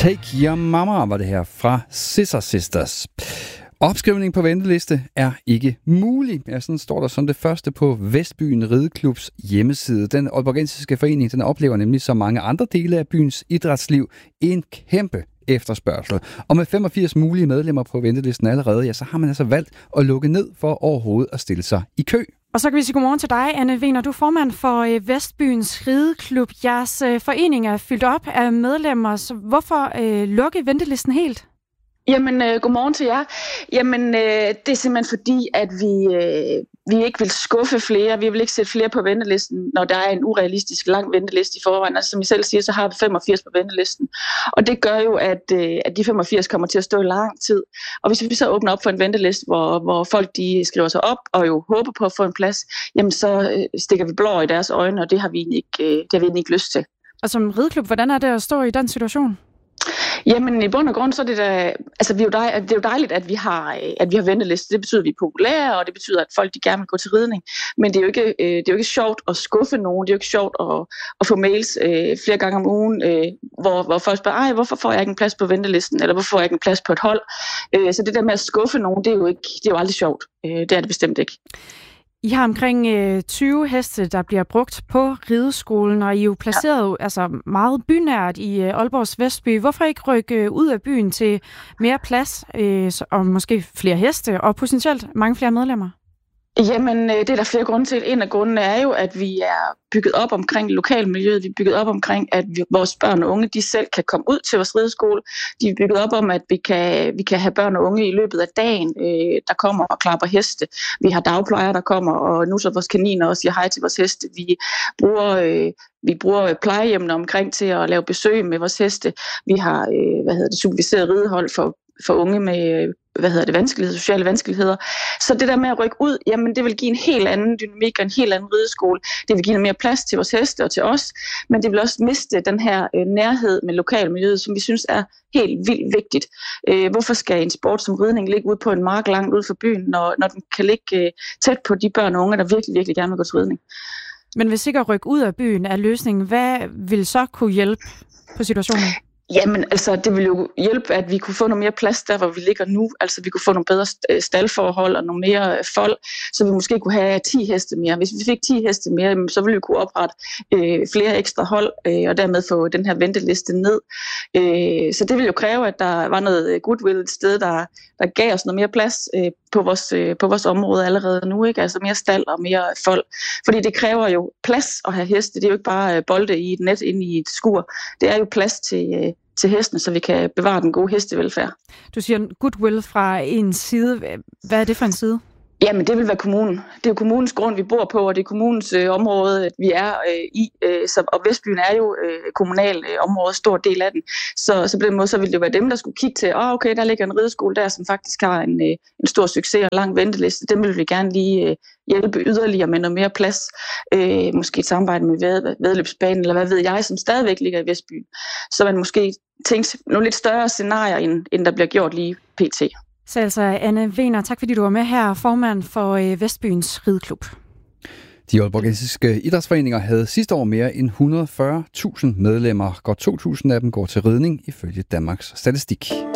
Take Your Mama var det her fra Scissor Sisters. Opskrivning på venteliste er ikke mulig. Ja, sådan står der som det første på Vestbyen Rideklubs hjemmeside. Den aalborgensiske forening, den oplever nemlig som mange andre dele af byens idrætsliv en kæmpe efterspørgsel. Og med 85 mulige medlemmer på ventelisten allerede, ja, så har man altså valgt at lukke ned for overhovedet at stille sig i kø. Og så kan vi sige godmorgen til dig, Anne Wiener. Du er formand for Vestbyens Rideklub. Jeres forening er fyldt op af medlemmer, så hvorfor lukke ventelisten helt? Jamen, godmorgen til jer. Jamen, det er simpelthen fordi, at vi ikke vil skuffe flere. Vi vil ikke sætte flere på ventelisten, når der er en urealistisk lang venteliste i forvejen. Altså, som I selv siger, så har vi 85 på ventelisten. Og det gør jo, at de 85 kommer til at stå i lang tid. Og hvis vi så åbner op for en venteliste, hvor folk de skriver sig op og jo håber på at få en plads, jamen så stikker vi blår i deres øjne, og det har vi egentlig ikke lyst til. Og som rideklub, hvordan er det at stå i den situation? Jamen i bund og grund så er det da, altså det er jo dejligt, at vi har venteliste. Det betyder, at vi er populære, og det betyder, at folk de gerne vil gå til ridning. Men det er jo ikke sjovt at skuffe nogen. Det er jo ikke sjovt at få mails flere gange om ugen, hvor folk spørger, hvorfor får jeg ikke en plads på ventelisten, eller hvorfor får jeg ikke en plads på et hold? Så det der med at skuffe nogen, det er jo aldrig sjovt. Det er det bestemt ikke. I har omkring 20 heste, der bliver brugt på rideskolen, og I er jo placeret altså meget bynært i Aalborgs Vestby. Hvorfor ikke rykke ud af byen til mere plads, og måske flere heste, og potentielt mange flere medlemmer? Jamen, det er der flere grunde til. En af grundene er jo, at vi er bygget op omkring lokalmiljøet. Vi er bygget op omkring, at vores børn og unge, de selv kan komme ud til vores rideskole. De er bygget op om, at vi kan have børn og unge i løbet af dagen, der kommer og klapper heste. Vi har dagplejere, der kommer og nusser vores kaniner og siger hej til vores heste. Vi bruger plejehjemmene omkring til at lave besøg med vores heste. Vi har superviseret ridehold for unge med sociale vanskeligheder. Så det der med at rykke ud, jamen det vil give en helt anden dynamik og en helt anden rideskole. Det vil give noget mere plads til vores heste og til os, men det vil også miste den her nærhed med lokalmiljøet, som vi synes er helt vildt vigtigt. Hvorfor skal en sport som ridning ligge ude på en mark langt ude for byen, når den kan ligge tæt på de børn og unge, der virkelig, virkelig gerne vil gå til ridning? Men hvis ikke at rykke ud af byen er løsningen, hvad vil så kunne hjælpe på situationen? Jamen, altså, det vil jo hjælpe, at vi kunne få noget mere plads der, hvor vi ligger nu. Altså, vi kunne få nogle bedre staldforhold og nogle mere fold, så vi måske kunne have 10 heste mere. Hvis vi fik 10 heste mere, så ville vi kunne oprette flere ekstra hold, og dermed få den her venteliste ned. Så det ville jo kræve, at der var noget goodwill et sted, der gav os noget mere plads på vores område allerede nu, ikke? Altså mere stald og mere fold. Fordi det kræver jo plads at have heste. Det er jo ikke bare bolde i et net inde i et skur. Det er jo plads til hestene, så vi kan bevare den gode hestevelfærd. Du siger goodwill fra en side. Hvad er det for en side? Jamen, det vil være kommunen. Det er jo kommunens grund, vi bor på, og det er kommunens område, vi er i. Og Vestbyen er jo kommunal område, stor del af den. Så på den måde, så vil det være dem, der skulle kigge til, okay, der ligger en rideskole der, som faktisk har en stor succes og en lang venteliste. Dem vil vi gerne lige hjælpe yderligere med noget mere plads. Måske et samarbejde med væddeløbsbanen, eller hvad ved jeg, som stadigvæk ligger i Vestbyen. Så man måske tænker nogle lidt større scenarier, end der bliver gjort lige pt. Så altså Anne Wiener, tak fordi du var med her, formand for Vestbyens Rideklub. De aalborgensiske idrætsforeninger havde sidste år mere end 140.000 medlemmer. Godt 2.000 af dem går til ridning ifølge Danmarks Statistik.